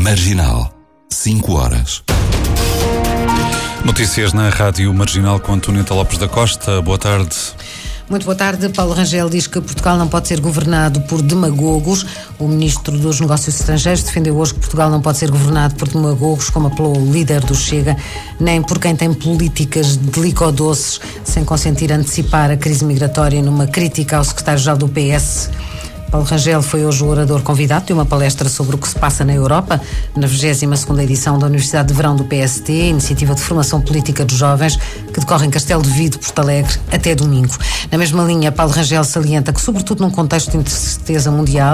Marginal, 5 horas. Notícias na Rádio Marginal com Antonieta Lopes da Costa. Boa tarde. Muito boa tarde. Paulo Rangel diz que Portugal não pode ser governado por demagogos. O ministro dos Negócios Estrangeiros defendeu hoje que Portugal não pode ser governado por demagogos, como apelou o líder do Chega, nem por quem tem políticas delicodoces, sem consentir antecipar a crise migratória numa crítica ao secretário-geral do PS. Paulo Rangel foi hoje o orador convidado de uma palestra sobre o que se passa na Europa, na 22ª edição da Universidade de Verão do PST, Iniciativa de Formação Política dos Jovens, que decorre em Castelo de Vido, Porto Alegre, até domingo. Na mesma linha, Paulo Rangel salienta que, sobretudo num contexto de incerteza mundial,